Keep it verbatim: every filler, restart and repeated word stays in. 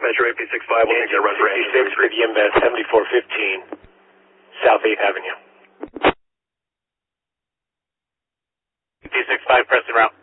Metro A P sixty-five, we'll take that run for engine. sixty-six for the inbound, seventy-four fifteen, South eighth Avenue. P sixty-five, Preston route.